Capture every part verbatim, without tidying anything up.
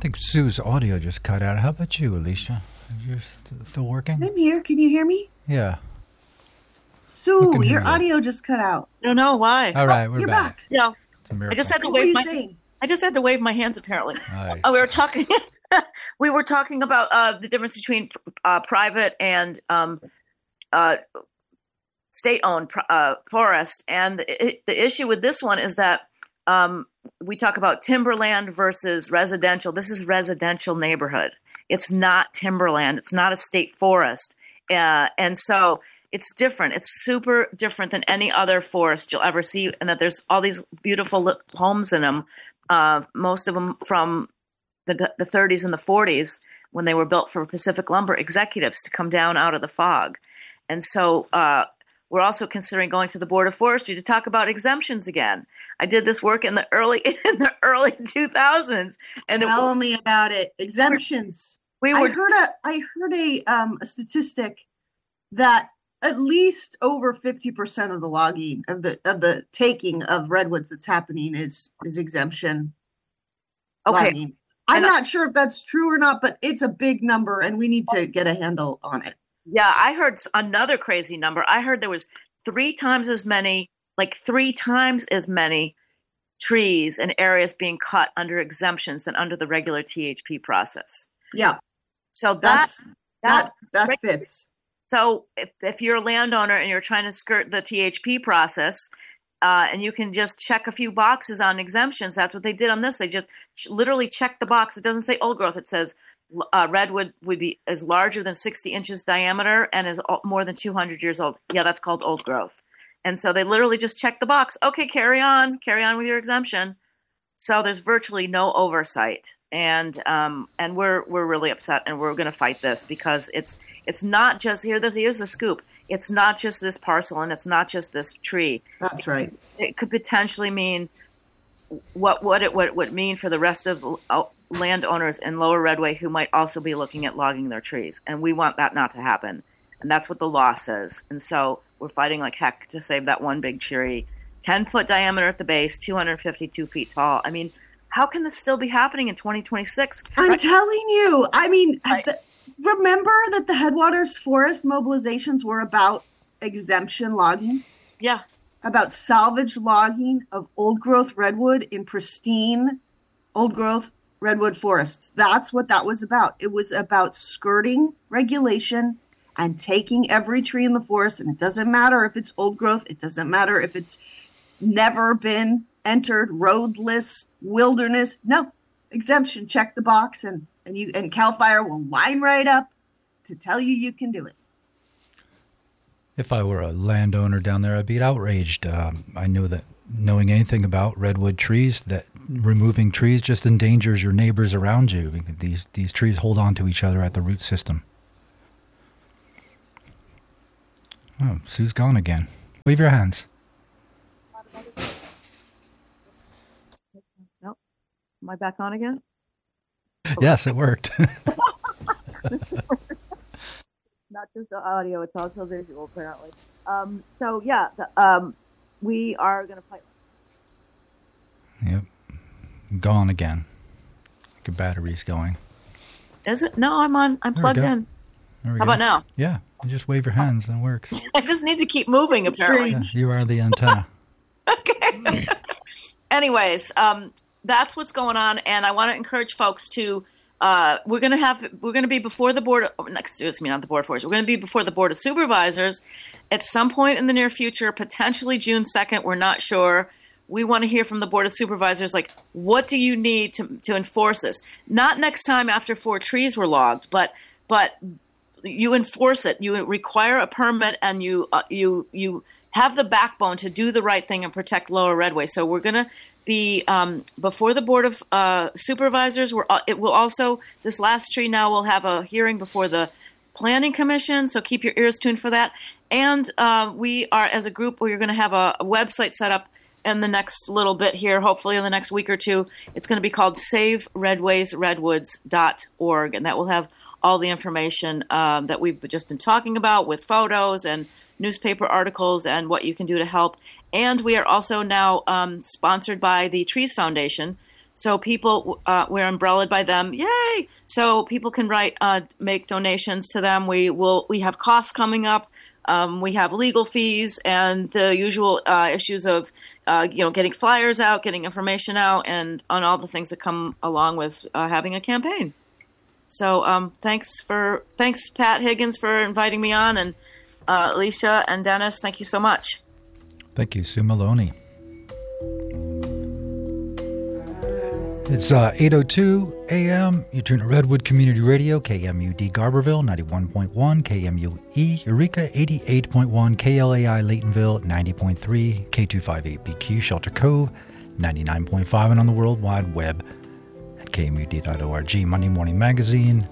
think Sue's audio just cut out. How about you, Alicia? You're st- still working? I'm here. Can you hear me? Yeah. Sue, your you. audio just cut out. I don't know why. All right, oh, we're you're back. back. Yeah. I just had to what wave were you my saying? I just had to wave my hands apparently. Hi. Oh, we were talking we were talking about uh, the difference between uh, private and um, uh, state-owned uh, forest, and the, the issue with this one is that um, we talk about timberland versus residential. This is residential neighborhood. It's not timberland. It's not a state forest, uh, and so it's different. It's super different than any other forest you'll ever see, and that there's all these beautiful homes in them. Uh, most of them from the, the thirties and the forties, when they were built for Pacific Lumber executives to come down out of the fog. And so uh, we're also considering going to the Board of Forestry to talk about exemptions again. I did this work in the early in the early two thousands, and tell it, me about it. Exemptions. We were. I heard a I heard a um a statistic that at least over fifty percent of the logging of the of the taking of redwoods that's happening is is exemption Okay. logging. I'm And I- not sure if that's true or not, but it's a big number and we need to get a handle on it. Yeah, I heard another crazy number. I heard there was three times as many, like three times as many trees and areas being cut under exemptions than under the regular T H P process. Yeah, So that that's that that that fits. So if, if you're a landowner and you're trying to skirt the T H P process, uh, and you can just check a few boxes on exemptions, that's what they did on this. They just ch- literally checked the box. It doesn't say old growth. It says uh, redwood would be is larger than sixty inches diameter and is o- more than two hundred years old. Yeah, that's called old growth. And so they literally just checked the box. Okay, carry on. Carry on with your exemption. So there's virtually no oversight, and um, and we're we're really upset, and we're going to fight this because it's it's not just here. This here's the scoop. It's not just this parcel, and it's not just this tree. That's right. It could potentially mean what what it what would mean for the rest of uh, landowners in Lower Redway who might also be looking at logging their trees, and we want that not to happen. And that's what the law says. And so we're fighting like heck to save that one big tree. ten foot diameter at the base, two hundred fifty-two feet tall. I mean, how can this still be happening in twenty twenty-six? I'm Right? telling you. I mean, Right. the, remember that the Headwaters Forest mobilizations were about exemption logging, Yeah. about salvage logging of old growth redwood in pristine old growth redwood forests. That's what that was about. It was about skirting regulation and taking every tree in the forest. And it doesn't matter if it's old growth. It doesn't matter if it's never been entered, roadless, wilderness. No, exemption, check the box, and, and you and CAL FIRE will line right up to tell you you can do it. If I were a landowner down there, I'd be outraged. Um, I knew that knowing anything about redwood trees, that removing trees just endangers your neighbors around you. Because these these trees hold on to each other at the root system. Oh, Sue's gone again. Wave your hands. Nope. Am I back on again? Yes, it worked. Not just the audio, it's also visual, apparently. Um, so, yeah, the, um, we are going to fight. Yep. Gone again. Your battery's going. Is it? No, I'm on. I'm There we plugged go. in. There we How go. about now? Yeah, you just wave your hands and it works. I just need to keep moving, apparently. Yeah, you are the antenna. Okay. Anyways, um, that's what's going on, and I want to encourage folks to. Uh, we're going to have. We're going to be before the board. Of, excuse me, not the board of forestry. We're going to be before the board of supervisors at some point in the near future, potentially June second. We're not sure. We want to hear from the board of supervisors. Like, what do you need to to enforce this? Not next time after four trees were logged, but but you enforce it. You require a permit, and you uh, you you. have the backbone to do the right thing and protect Lower Redway. So we're going to be um, before the Board of uh, Supervisors. We're, uh, it will also, this last tree now will have a hearing before the Planning Commission, so keep your ears tuned for that. And uh, we are, as a group, we're going to have a, a website set up in the next little bit here, hopefully in the next week or two. It's going to be called save redways redwoods dot org, and that will have all the information um, that we've just been talking about with photos and newspaper articles and what you can do to help. And we are also now um, sponsored by the Trees Foundation. So people, uh, we're umbrellaed by them. Yay! So people can write, uh, make donations to them. We will. We have costs coming up. Um, we have legal fees and the usual uh, issues of, uh, you know, getting flyers out, getting information out, and on all the things that come along with uh, having a campaign. So um, thanks for thanks Pat Higgins for inviting me on, and uh, Alicia and Dennis, thank you so much. Thank you, Sue Maloney. It's uh, eight oh two a.m. You're tuning to Redwood Community Radio, K M U D Garberville, ninety-one point one, K M U E Eureka, eighty-eight point one, K L A I Laytonville, ninety point three, K two fifty-eight B Q Shelter Cove, ninety-nine point five, and on the World Wide Web at K M U D dot org. Monday Morning Magazine.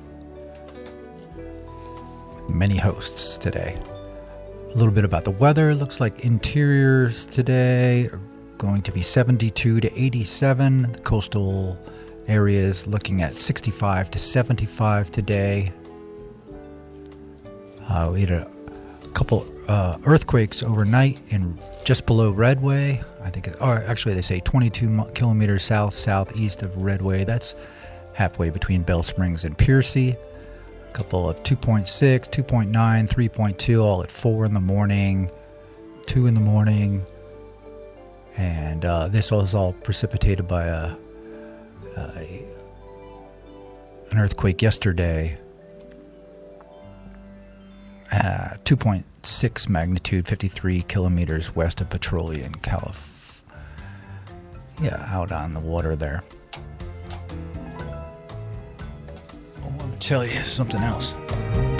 Many hosts today. A little bit about the weather. Looks like interiors today are going to be seventy-two to eighty-seven. The coastal areas looking at sixty-five to seventy-five today. Uh, we had a couple uh, earthquakes overnight in just below Redway. I think, it, or actually they say twenty-two kilometers south southeast of Redway. That's halfway between Bell Springs and Piercy. A couple of two point six, two point nine, three point two, all at four in the morning, two in the morning. And uh, this was all precipitated by a, a an earthquake yesterday. Uh, two point six magnitude, fifty-three kilometers west of Petroleum, California. Yeah, out on the water there. I want to tell you something else.